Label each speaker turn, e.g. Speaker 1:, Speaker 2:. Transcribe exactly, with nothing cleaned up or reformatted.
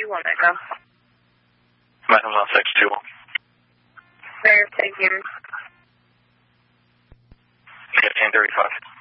Speaker 1: two one Echo.
Speaker 2: Madam's on six two one.
Speaker 1: They're taking
Speaker 2: fifteen thirty-five.